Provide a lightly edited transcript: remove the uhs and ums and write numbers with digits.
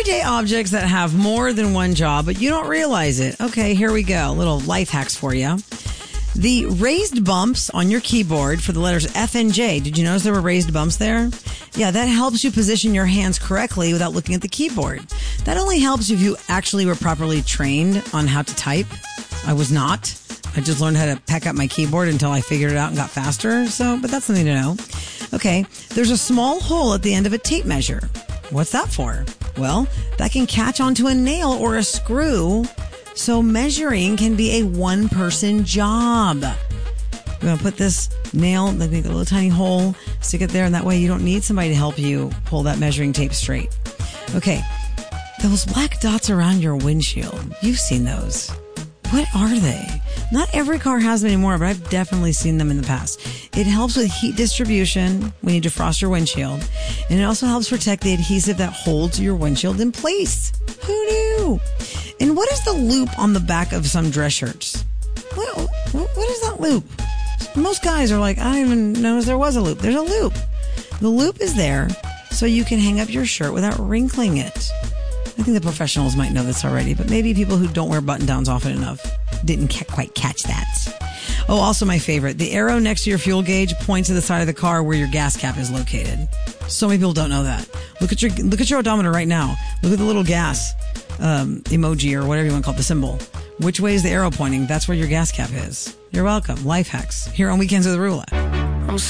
Everyday objects that have more than one job, but you don't realize it. Okay, here we go. Little life hacks for you. The raised bumps on your keyboard for the letters F and J. Did you notice there were raised bumps there? Yeah, that helps you position your hands correctly without looking at the keyboard. That only helps if you actually were properly trained on how to type. I was not. I just learned how to pack up my keyboard until I figured it out and got faster. But that's something to know. Okay, there's a small hole at the end of a tape measure. What's that for? Well, that can catch onto a nail or a screw. So measuring can be a one-person job. We're going to put this nail, make a little tiny hole, stick it there, and that way you don't need somebody to help you pull that measuring tape straight. Okay, those black dots around your windshield, you've seen those. What are they? Not every car has them anymore, but I've definitely seen them in the past. It helps with heat distribution when you defrost your windshield, and it also helps protect the adhesive that holds your windshield in place. Who knew? And what is the loop on the back of some dress shirts? What is that loop? Most guys are like, I didn't even notice there was a loop. There's a loop. The loop is there so you can hang up your shirt without wrinkling it. I think the professionals might know this already, but maybe people who don't wear button-downs often enough didn't quite catch that. Oh, also my favorite. The arrow next to your fuel gauge points to the side of the car where your gas cap is located. So many people don't know that. Look at your odometer right now. Look at the little gas emoji or whatever you want to call it, the symbol. Which way is the arrow pointing? That's where your gas cap is. You're welcome. Life hacks here on Weekends with Rula.